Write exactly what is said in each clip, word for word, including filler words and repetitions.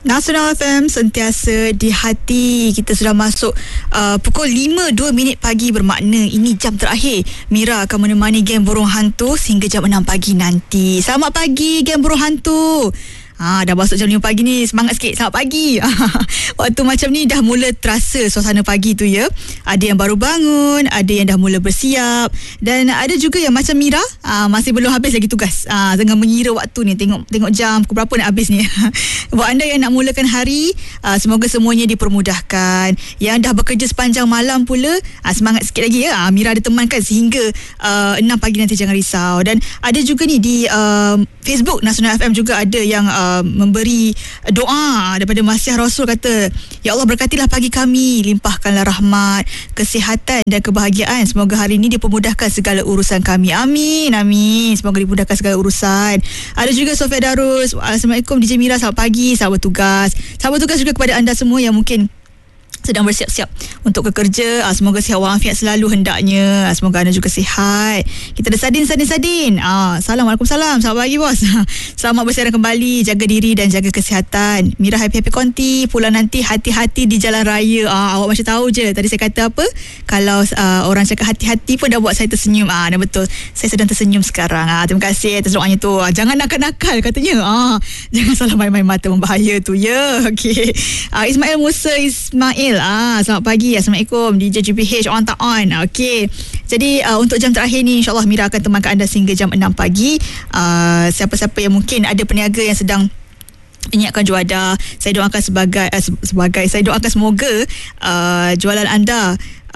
Nasional F M sentiasa di hati. Kita sudah masuk uh, pukul lima dua minit pagi, bermakna ini jam terakhir Mira akan menemani geng Burung Hantu sehingga jam enam pagi nanti. Selamat pagi geng Burung Hantu. Ha, dah masuk jam lima pagi ni, semangat sikit. Selamat pagi. Waktu macam ni dah mula terasa suasana pagi tu ya. Ada yang baru bangun, ada yang dah mula bersiap, dan ada juga yang macam Mira, ha, masih belum habis lagi tugas. Ha, tengah mengira waktu ni, tengok tengok jam pukul berapa nak habis ni. Buat anda yang nak mulakan hari, ha, semoga semuanya dipermudahkan. Yang dah bekerja sepanjang malam pula, ha, semangat sikit lagi ya. Ha, Mira ada temankan sehingga uh, enam pagi nanti, jangan risau. Dan ada juga ni di uh, Facebook Nasional F M juga ada yang uh, memberi doa daripada Masih Rasul, kata, ya Allah berkatilah pagi kami, limpahkanlah rahmat, kesihatan dan kebahagiaan. Semoga hari ini dipermudahkan segala urusan kami. Amin, amin. Semoga dipermudahkan segala urusan. Ada juga Sofia Darus. Assalamualaikum D J Mira, selamat pagi, selamat bertugas. Selamat bertugas juga kepada anda semua yang mungkin sedang bersiap-siap untuk bekerja. Ah, semoga sihat walafiat selalu hendaknya. Ah, semoga anda juga sihat. Kita ada Sadin, Sadin, Sadin. Ah, Assalamualaikum, salam. Selamat pagi bos. Selamat bersiaran kembali. Jaga diri dan jaga kesihatan. Mira happy-happy konti. Pulang nanti hati-hati di jalan raya. Ah, awak macam tahu je. Tadi saya kata apa? Kalau uh, orang cakap hati-hati pun dah buat saya tersenyum. Ah, dan betul. Saya sedang tersenyum sekarang. Ah, terima kasih atas doanya tu. Ah, jangan nakal-nakal katanya. Ah, jangan salah main-main mata, membahaya tu ya. Okey. Ah, Ismail Musa Ismail. Ah, selamat pagi. Assalamualaikum D J G P H on tak on. Okey. Jadi uh, untuk jam terakhir ni, insya-Allah Mira akan temankan anda sehingga jam enam pagi. Uh, siapa-siapa yang mungkin ada peniaga yang sedang menyiapkan juadah, saya doakan sebagai uh, sebagai saya doakan semoga uh, jualan anda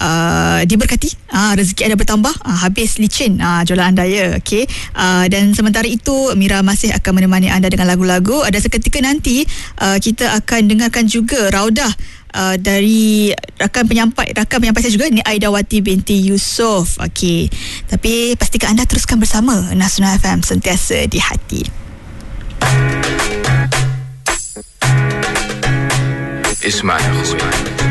Uh, diberkati, uh, rezeki anda bertambah, uh, habis licin uh, jualan anda ya. Okay. Uh, dan sementara itu Mira masih akan menemani anda dengan lagu-lagu. Ada seketika nanti uh, kita akan dengarkan juga raudah uh, dari rakan penyampai rakan penyampai saya juga ni, Aidawati binti Yusof. Okey. Tapi pastikan anda teruskan bersama Nasional F M sentiasa di hati. Ismail.